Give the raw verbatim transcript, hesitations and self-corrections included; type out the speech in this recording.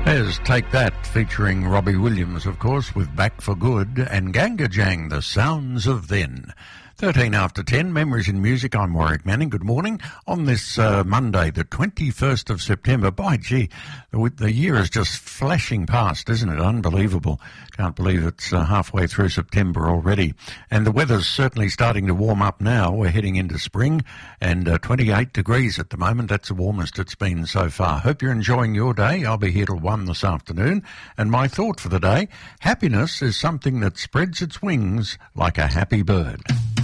There's Take That, featuring Robbie Williams, of course, with Back for Good, and Ganga Jang, The Sounds of Then. thirteen after ten, Memories in Music. I'm Warwick Manning. Good morning. On this uh, Monday, the twenty-first of September. By gee, the, the year is just flashing past, isn't it? Unbelievable. Can't believe it's uh, halfway through September already. And the weather's certainly starting to warm up now. We're heading into spring, and uh, twenty-eight degrees at the moment. That's the warmest it's been so far. Hope you're enjoying your day. I'll be here till one this afternoon. And my thought for the day, happiness is something that spreads its wings like a happy bird.